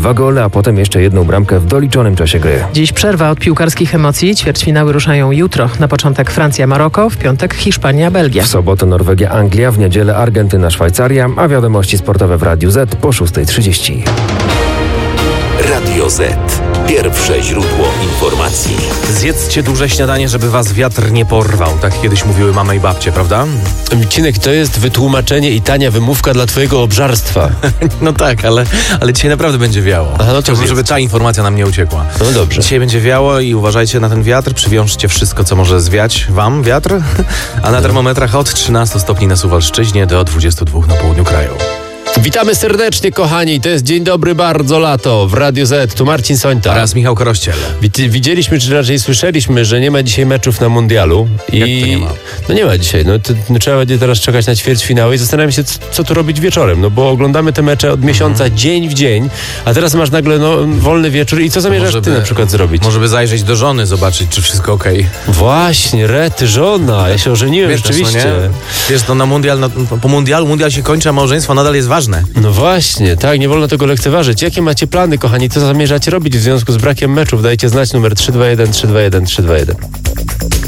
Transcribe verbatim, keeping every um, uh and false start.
dwa gole, a potem jeszcze jedną bramkę w doliczonym czasie gry. Dziś przerwa od piłkarskich emocji. Ćwierćfinały ruszają jutro. Na początek Francja-Maroko, w piątek Hiszpania-Belgia. W sobotę Norwegia-Anglia, w niedzielę Argentyna-Szwajcaria, a wiadomości sportowe w Radiu Z po szóstej trzydzieści. Radio Z. Pierwsze źródło informacji. Zjedzcie duże śniadanie, żeby was wiatr nie porwał. Tak kiedyś mówiły mama i babcie, prawda? Cinek, to jest wytłumaczenie i tania wymówka dla twojego obżarstwa. No tak, ale, ale dzisiaj naprawdę będzie wiało. Aha, no to Chciałbym, zjedz. żeby ta informacja nam nie uciekła. No dobrze. Dzisiaj będzie wiało i uważajcie na ten wiatr. Przywiążcie wszystko, co może zwiać wam wiatr. A na termometrach od trzynastu stopni na Suwalszczyźnie do dwudziestu dwóch na południu kraju. Witamy serdecznie, kochani. To jest Dzień Dobry Bardzo Lato w Radiu Z. Tu Marcin Sońta. Oraz Michał Korościel. Wid- Widzieliśmy, czy raczej słyszeliśmy, że nie ma dzisiaj meczów na mundialu. I... Jak to nie ma? No nie ma dzisiaj. No, to, no, trzeba będzie teraz czekać na ćwierćfinały i zastanawiam się, co, co tu robić wieczorem. No bo oglądamy te mecze od miesiąca, Mhm. dzień w dzień, a teraz masz nagle no, wolny wieczór i co zamierzasz Może ty by- na przykład zrobić? Może by zajrzeć do żony, zobaczyć, czy wszystko okej. Właśnie, rety, żona. Ja się ożeniłem Wiesz, rzeczywiście. no nie? Wiesz, to na mundial, no, po mundialu, mundial się kończy, a małżeństwo nadal jest ważne. No właśnie, tak, nie wolno tego lekceważyć. Jakie macie plany, kochani? Co zamierzacie robić w związku z brakiem meczów? Dajcie znać numer trzy dwa jeden trzy dwa jeden trzy dwa jeden.